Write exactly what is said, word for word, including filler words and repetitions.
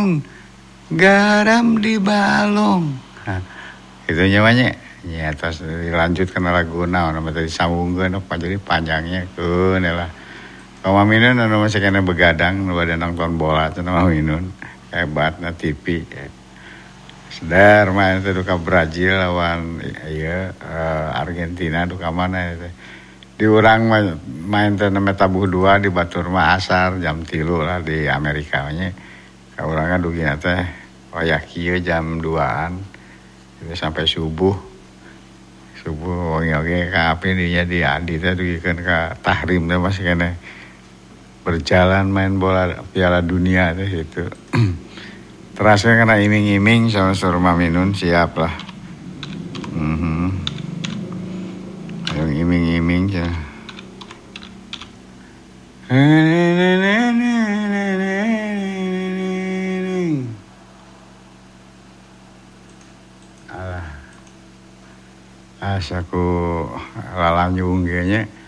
balong, garam di balong. Nah, itu nyamanya. Ya terus dilanjutkan lagu naon nama tadi sambungkeun apa jadi panjangnya keun lah. Kamu minun anu masih kena begadang nu bade nonton bola teh mah minun. Hebatna T V. Sedar main teh duka Brazil lawan ieu uh, Argentina duka mana teh. Di urang main teh tabuh dua di batur mah asar jam tilu lah di Amerika nya. Ka urang kan dugina teh wayah kieu jam duaan sampai subuh. Subuh oge ka api dinya di adi teh dugikeun ka tahrim teh masih kena berjalan main bola Piala Dunia teh gitu. Terasa kena iming-iming sama suruh Maminun siap lah. Mhm. Yang iming-iming ya. Alah. Asaku lalanyung ge nya.